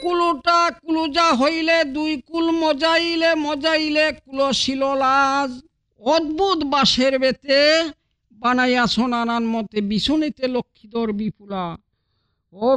কুলোটা কুলোজা হইলে দুই কুল মজাইলে মজাইলে কুলশীল লাজ। অদ্ভুত বাঁশের বেতে বানাইয়াছ নানান মতে বিছনিতে লক্ষ্মীধর বিপুলা।